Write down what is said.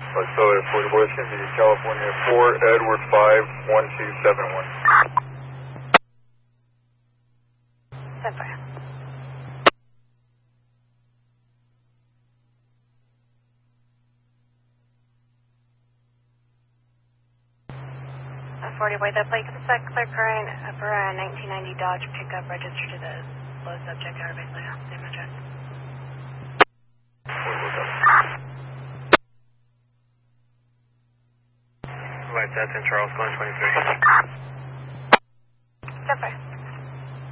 Southern 40 West, India, California 4, Edward 5, 1271. Stand by. 40 Way, that plate comes back clear current for a 1990 Dodge pickup registered to the low subject outer base layout. Same address. Right, that's in Charles, going 23. Stand by.